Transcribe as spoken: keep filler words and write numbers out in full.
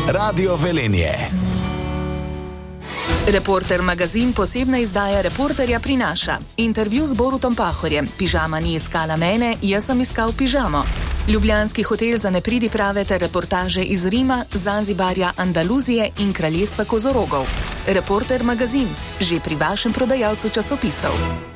Radio Velenje. Reporter magazin posebna izdaja Reporterja prinaša. Intervju z Borutom Pahorjem. Pižama ni iskala mene, jaz sem iskal pižamo. Ljubljanski hotel za nepridiprave ter reportaže iz Rima, Zanzibarja, Andaluzije in kraljestva kozorogov. Reporter magazin, že pri vašem prodajalcu časopisov.